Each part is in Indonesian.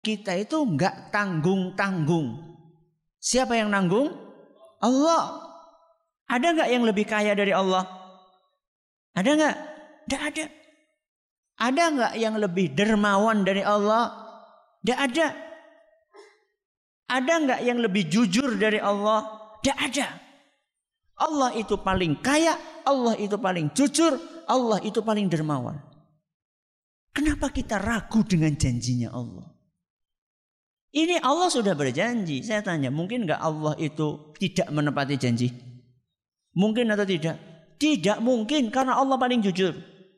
kita itu enggak tanggung-tanggung. Siapa yang nanggung? Allah. Ada enggak yang lebih kaya dari Allah? Ada enggak? Tidak ada. Ada enggak yang lebih dermawan dari Allah? Tidak ada. Ada enggak yang lebih jujur dari Allah? Tidak ada. Allah itu paling kaya, Allah itu paling jujur, Allah itu paling dermawan. Kenapa kita ragu dengan janjinya Allah? Ini Allah sudah berjanji. Saya tanya, mungkin enggak Allah itu tidak menepati janji? Mungkin atau tidak? Tidak mungkin, karena Allah paling jujur.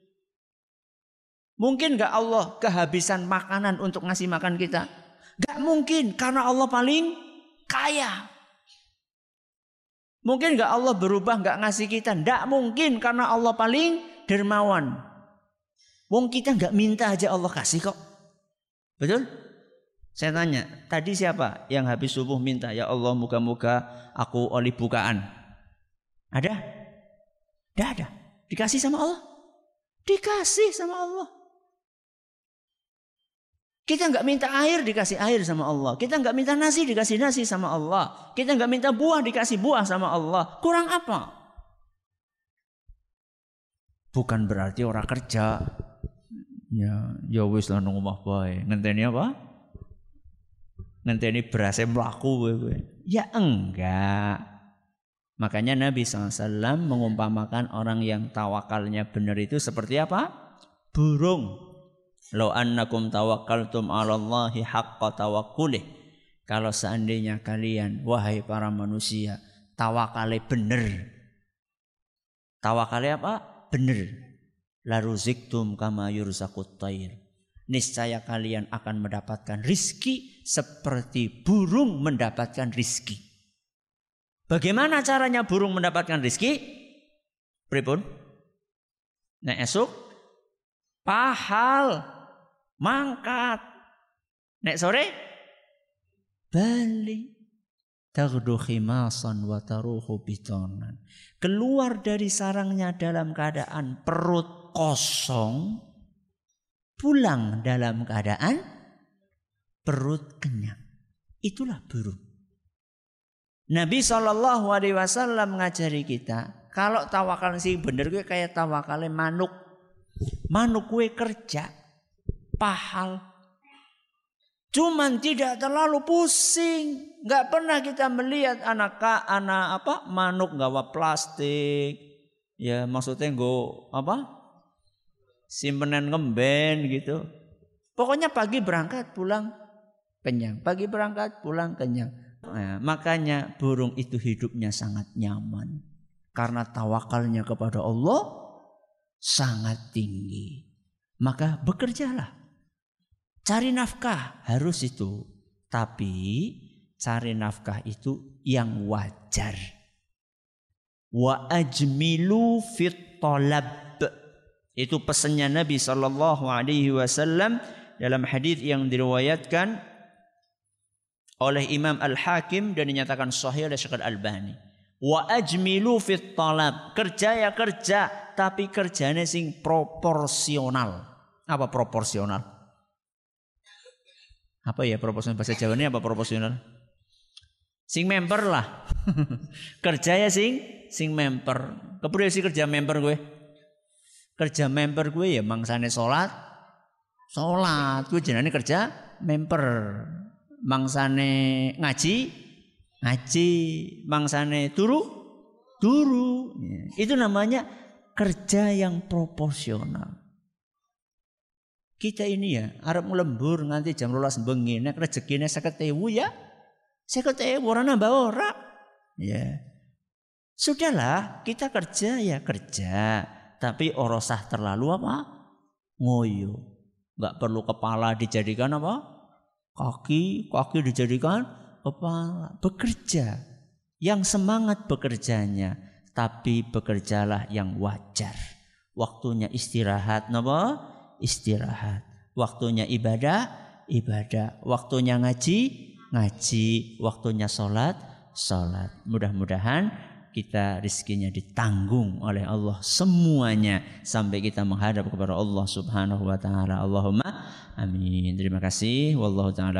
Mungkin enggak Allah kehabisan makanan untuk ngasih makan kita? Enggak mungkin, karena Allah paling kaya. Mungkin enggak Allah berubah enggak ngasih kita? Enggak mungkin, karena Allah paling dermawan. Wong kita enggak minta aja Allah kasih kok. Betul? Saya tanya, tadi siapa yang habis subuh minta, ya Allah moga-moga aku oleh bukaan? Ada? Tidak ada. Dikasih sama Allah? Dikasih sama Allah. Kita enggak minta air, dikasih air sama Allah. Kita enggak minta nasi, dikasih nasi sama Allah. Kita enggak minta buah, dikasih buah sama Allah. Kurang apa? Bukan berarti orang kerja. Ya wis lah nang omah bae. Ngenteni apa? Ngenteni berasnya mlaku kowe. Ya enggak. Makanya Nabi SAW mengumpamakan orang yang tawakalnya benar itu seperti apa? Burung. Law annakum tawakkaltum 'ala Allahi haqqa tawakkulih. Kalau seandainya kalian, wahai para manusia, tawakale benar. Tawakale apa? Benar. La ruziktum kama yurzaqut thair. Niscaya kalian akan mendapatkan rizki seperti burung mendapatkan rizki. Bagaimana caranya burung mendapatkan rizki? Pripun? Nek esuk pahal mangkat. Nek sore bali. Taghdu khimasan wa taruhu bitonan. Keluar dari sarangnya dalam keadaan perut kosong, pulang dalam keadaan perut kenyang. Itulah burung. Nabi SAW mengajari kita, kalau tawakal sih bener gue kayak tawakalnya manuk. Manuk gue kerja, pahal. Cuman tidak terlalu pusing. Nggak pernah kita melihat anak manuk gawa plastik. Ya maksudnya simpenan ngemben gitu. Pokoknya pagi berangkat pulang kenyang. Pagi berangkat pulang kenyang. Nah, makanya burung itu hidupnya sangat nyaman. Karena tawakalnya kepada Allah sangat tinggi. Maka bekerjalah. Cari nafkah harus itu. Tapi cari nafkah itu yang wajar. Wa ajmilu fit talab. Itu pesannya Nabi SAW dalam hadis yang diriwayatkan oleh Imam Al-Hakim dan dinyatakan sahih oleh Syekh Al-Albani. Wa ajmilu fit talab. Kerja ya kerja, tapi kerjanya sing proporsional. Apa proporsional? Apa ya proporsional bahasa Jawa ini apa proporsional? Sing member lah. Kerja ya sing member. Kepriye sih kerja member gue? Kerja member gue ya mangsane salat. Gue jenenge kerja member. Mangsane ngaji, mangsane turu. Itu namanya kerja yang proporsional. Kita ini ya arep nglembur nganti jam 12 bengi nek rezekine 50.000 ya 50.000 ora nambah ora. Ya. Sudahlah, kita kerja ya kerja, tapi ora usah terlalu ngoyo. Enggak perlu kepala dijadikan kaki dijadikan kepala. Bekerja yang semangat bekerjanya, tapi bekerjalah yang wajar. Waktunya istirahat istirahat. Waktunya ibadah. Waktunya ngaji. Waktunya sholat. Mudah-mudahan kita rizkinya ditanggung oleh Allah semuanya sampai kita menghadap kepada Allah Subhanahu wa taala. Allahumma amin. Terima kasih. Wallahu taala